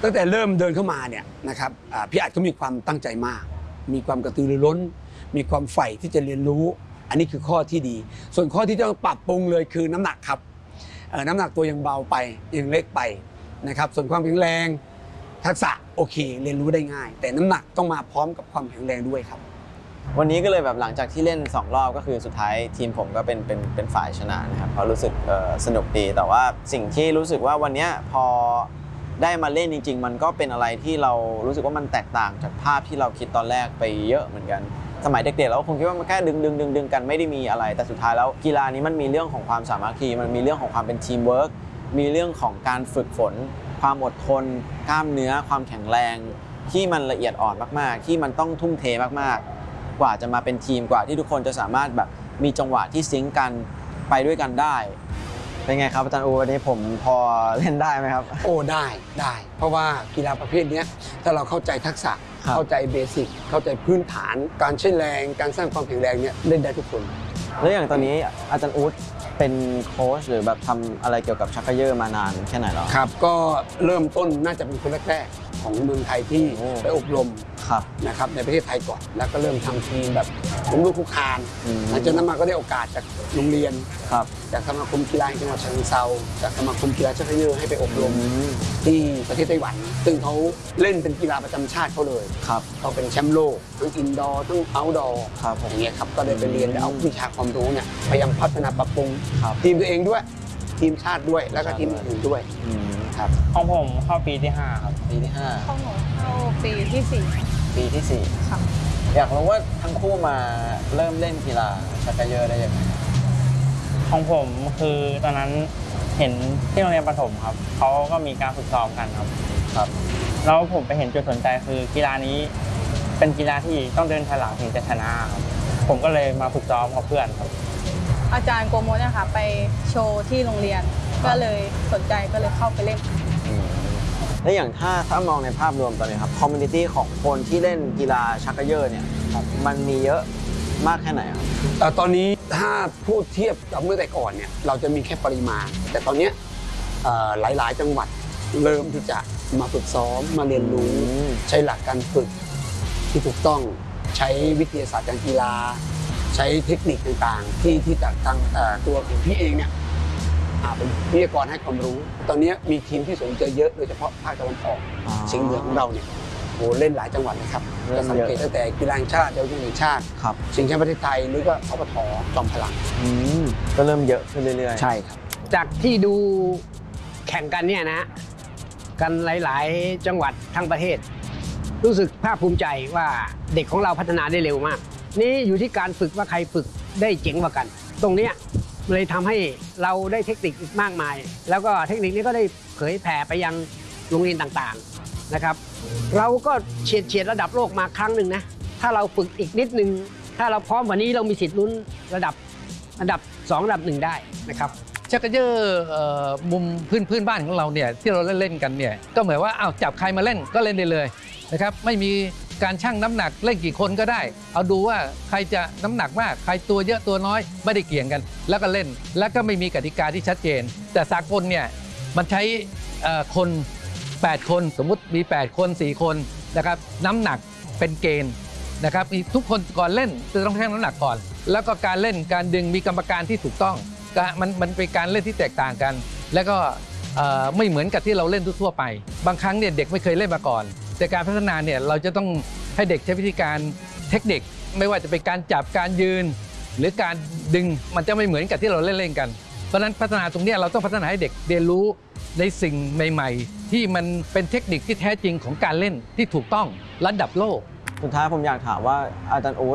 ตั้งแต่เริ่มเดินเข้ามาเนี่ยนะครับพี่อาจก็มีความตั้งใจมาก มีความกระตือรือร้นมีความใฝ่ที่จะเรียนรู้อันนี้คือข้อที่ดีส่วนข้อที่ต้องปรับปรุงเลยคือน้ำหนักครับน้ำหนักตัวยังเบาไปยังเล็กไปนะครับส่วนความแข็งแรงทักษะโอเคเรียนรู้ได้ง่ายแต่น้ำหนักต้องมาพร้อมกับความแข็งแรงด้วยครับวันนี้ก็เลยแบบหลังจากที่เล่น2รอบก็คือสุดท้ายทีมผมก็เป็นฝ่ายชนะนะครับเพราะรู้สึกสนุกดีแต่ว่าสิ่งที่รู้สึกว่าวันนี้พอได้มาเล่นจริงๆมันก็เป็นอะไรที่เรารู้สึกว่ามันแตกต่างจากภาพที่เราคิดตอนแรกไปเยอะเหมือนกันสมัยเด็กๆเราคงคิดว่ามันแค่ดึงกันไม่ได้มีอะไรแต่สุดท้ายแล้วกีฬานี้มันมีเรื่องของความสามัคคีมันมีเรื่องของความเป็นทีมเวิร์กมีเรื่องของการฝึกฝนความอดทนกล้ามเนื้อความแข็งแรงที่มันละเอียดอ่อนมากๆที่มันต้องทุ่มเทมากๆกว่าจะมาเป็นทีมกว่าที่ทุกคนจะสามารถแบบมีจังหวะที่ซิงค์กันไปด้วยกันได้เป็นไงครับอาจารย์อูวันนี้ผมพอเล่นได้ไหมครับโอ้ได้เพราะว่ากีฬาประเภทนี้ถ้าเราเข้าใจทักษะเข้าใจเบสิกเข้าใจพื้นฐานการใช้แรงการสร้างความแข็งแรงเนี่ยเล่นได้ทุกคนแล้วอย่างตอนนี้อาจารย์อู๊ดเป็นโค้ชหรือแบบทำอะไรเกี่ยวกับชักเกยอร์มานานแค่ไหนแล้วครับก็เริ่มต้นน่าจะเป็นคนแรกๆของเมืองไทยที่ไปอบรมนะครับในประเทศไทยก่อนแล้วก็เริ่มทำทีมแบบล้มลุกคลุกคลานหลังจากนั้นมาก็ได้โอกาสจากโรงเรียนจากสมาคมกีฬาจังหวัดฉะเชิงเทราจากสมาคมกีฬาชักเกยอร์ให้ไปอบรมที่ประเทศไต้หวันซึ่งเขาเล่นเป็นกีฬาประจำชาติเขาเลยเขาเป็นแชมป์โลกทั้งอินดอร์ทั้งเอาท์ดอร์อย่างเงี้ยครับก็ได้ไปเรียนเอาวิชาความรู้เนี่ยพยายามพัฒนาปรับปรุงทีมตัวเองด้วยทีมชาติด้วยแล้วก็ทีมอื่นด้วยครับของผมเข้าปีที่5ครับปีที่5 ของหนูเข้าปีที่4 ปีที่4 ค่ะอยากรู้ว่าทั้งคู่มาเริ่มเล่นกีฬาชักเกยอร์ได้ยังไงของผมคือตอนนั้นเห็นที่โรงเรียนประถมครับเขาก็มีการฝึกซ้อมกันครับแล้วผมไปเห็นจุดสนใจคือกีฬานี้เป็นกีฬาที่ต้องเดินถอยหลังถึงจะชนะครับผมก็เลยมาฝึกซ้อมกับเพื่อนครับอาจารย์โกโมเนี่ยค่ะไปโชว์ที่โรงเรียนก็เลยสนใจก็เลยเข้าไปเล่นและอย่างถ้ามองในภาพรวมตอนนี้ครับคอมมูนิตี้ของคนที่เล่นกีฬาชักเกยอร์เนี่ยมันมีเยอะมากแค่ไหนครับตอนนี้ถ้าพูดเทียบกับเมื่อแต่ก่อนเนี่ยเราจะมีแค่ปริมาณแต่ตอนนี้หลายๆจังหวัดเริ่มที่จะมาฝึกซ้อมมาเรียนรู้ใช้หลักการฝึกที่ถูกต้องใช้วิทยาศาสตร์การกีฬาใช้เทคนิคต่างๆที่ทางตัวของพี่เองเนี่ยเป็นวิทยากรให้ความรู้ตอนนี้มีทีมที่สนใจเยอะโดยเฉพาะภาคตะวันออกเฉียงเหนือของเราเนี่ยโหเล่นหลายจังหวัดนะครับจะสังเกตตั้งแต่กีฬาแห่งชาติเยาวชนแห่งชาติชิงแชมป์ประเทศไทยหรือก็สปท.จอมพลังก็เริ่มเยอะขึ้นเรื่อยๆใช่ครับจากที่ดูแข่งกันเนี่ยนะกันหลายๆจังหวัดทั้งประเทศรู้สึกภาคภูมิใจว่าเด็กของเราพัฒนาได้เร็วมากนี่อยู่ที่การฝึกว่าใครฝึกได้เจ๋งกว่ากันตรงนี้เลยทำให้เราได้เทคนิคมากมายแล้วก็เทคนิคนี้ก็ได้เผยแผ่ไปยังโรงเรียนต่างๆนะครับเราก็เฉียดระดับโลกมาครั้งหนึ่งนะถ้าเราฝึกอีกนิดนึงถ้าเราพร้อมกว่านี้เรามีสิทธิ์ลุ้นระดับอันดับ2อันดับ1ได้นะครับชักเกยอร์มุมพื้นบ้านของเราเนี่ยที่เราเล่นกันเนี่ยก็เหมือนว่าจับใครมาเล่นก็เล่นได้เลยนะครับไม่มีการชั่งน้ำหนักเล่นกี่คนก็ได้เอาดูว่าใครจะน้ำหนักมากใครตัวเยอะตัวน้อยไม่ได้เกี่ยงกันแล้วก็เล่นแล้วก็ไม่มีกติกาที่ชัดเจนแต่สากลเนี่ยมันใช้คน8คนสมมุติมี8คน4คนนะครับน้ำหนักเป็นเกณฑ์นะครับทุกคนก่อนเล่นจะต้องชั่งน้ำหนักก่อนแล้วก็การเล่นการดึงมีกรรมการที่ถูกต้องมันเป็นการเล่นที่แตกต่างกันแล้วก็ไม่เหมือนกับที่เราเล่นทั่วไปบางครั้งเนี่ยเด็กไม่เคยเล่นมาก่อนแต่การพัฒนาเนี่ยเราจะต้องให้เด็กใช้วิธีการเทคนิคไม่ว่าจะเป็นการจับการยืนหรือการดึงมันจะไม่เหมือนกับที่เราเล่นกันเพราะฉะนั้นพัฒนาตรงนี้เราต้องพัฒนาให้เด็กเรียนรู้ในสิ่งใหม่ๆที่มันเป็นเทคนิคที่แท้จริงของการเล่นที่ถูกต้องระดับโลกสุดท้ายผมอยากถามว่าอาจารย์อู๊ด